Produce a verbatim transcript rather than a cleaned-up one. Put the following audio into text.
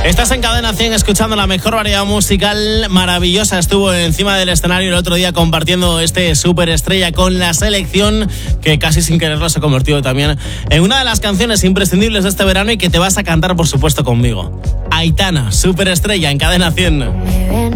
Estás en Cadena cien escuchando la mejor variedad musical. Maravillosa estuvo encima del escenario el otro día compartiendo este superestrella con la selección, que casi sin quererlo se ha convertido también en una de las canciones imprescindibles de este verano y que te vas a cantar, por supuesto, conmigo. Aitana, superestrella en Cadena cien. Me ven